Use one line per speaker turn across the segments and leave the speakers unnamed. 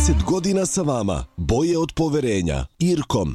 30 godina sa vama. Boje od poverenja. Irkom.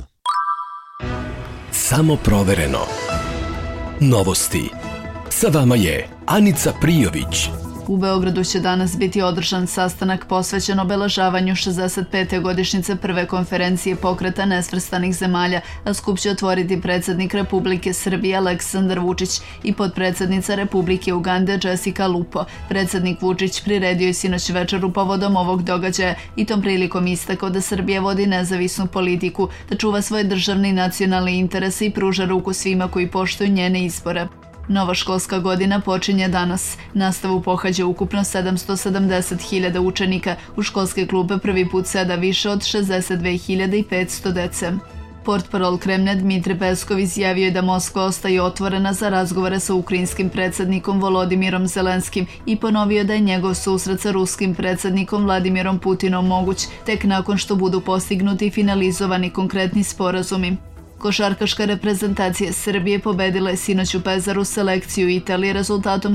Samo provereno. Novosti. Sa vama je Anica Prijović.
U Beogradu će danas biti održan sastanak posvećen obeležavanju 65. godišnjice prve konferencije pokreta nesvrstanih zemalja, a skup će otvoriti predsjednik Republike Srbije Aleksandar Vučić i potpredsjednica Republike Ugande Jessica Lupo. Predsjednik Vučić priredio je sinoć večeru povodom ovog događaja i tom prilikom istakao da Srbija vodi nezavisnu politiku, da čuva svoje državne i nacionalne interese i pruža ruku svima koji poštuju njene izbore. Nova školska godina počinje danas. Nastavu pohađa ukupno 770.000 učenika. U školske klupe prvi put seda više od 62.500 dece. Portparol Kremlja Dmitrij Peskov izjavio je da Moskva ostaje otvorena za razgovore sa ukrajinskim predsjednikom Volodimirom Zelenskim i ponovio da je njegov susret sa ruskim predsjednikom Vladimirom Putinom moguć tek nakon što budu postignuti i finalizovani konkretni sporazumi. Košarkaška reprezentacija Srbije pobedila je sinoć u Pezaru selekciju Italije rezultatom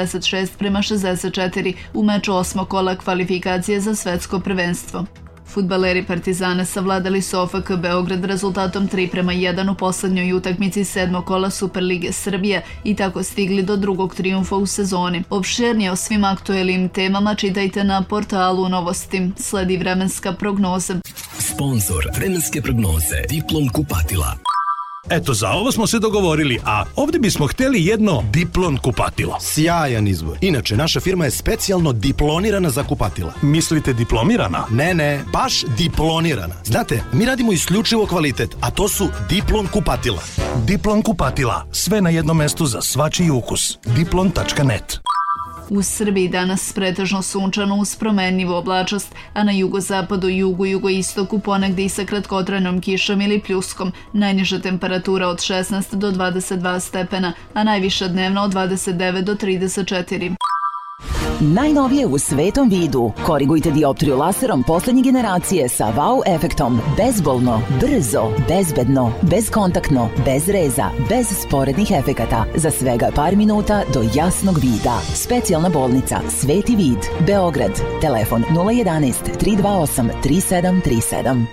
76-64 u meču 8. kola kvalifikacije za svetsko prvenstvo. Fudbaleri Partizana savladali su OFK Beograd rezultatom 3-1 u posljednjoj utakmici 7. kola Superlige Srbije i tako stigli do drugog trijumfa u sezoni. Opširnije o svim aktuelnim temama čitajte na portalu Novosti. Sledi vremenska prognoza.
Sponzor vremenske prognoze Diplom kupatila.
Eto, za ovo smo se dogovorili, a ovdje bismo htjeli jedno Diplon kupatilo.
Sjajan izbor. Inače, naša firma je specijalno diplonirana za kupatila.
Mislite diplomirana?
Ne, baš diplonirana. Znate, mi radimo isključivo kvalitet, a to su Diplon kupatila.
Diplon kupatila. Sve na jednom mestu za svačiji ukus. Diplon.net.
U Srbiji danas pretežno sunčano uz promenljivu oblačnost, a na jugozapadu, jugu, jugoistoku ponegdje i sa kratkotrajnom kišom ili pljuskom. Najniža temperatura od 16 do 22 stepena, a najviša dnevna od 29 do 34.
Najnovije u svetom vidu. Korigujte dioptriju laserom posljednje generacije sa wow efektom. Bezbolno, brzo, bezbedno, bezkontaktno, bez reza, bez sporednih efekata. Za svega par minuta do jasnog vida. Specijalna bolnica Sveti vid, Beograd. Telefon 011 328 3737.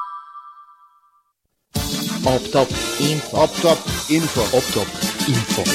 Optop info.